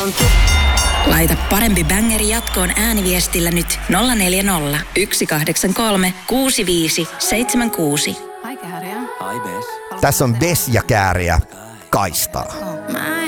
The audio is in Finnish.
Laita parempi bängeri jatkoon ääniviestillä nyt 040 183 65 76. Tässä on Bes ja Kääriä kaistaa.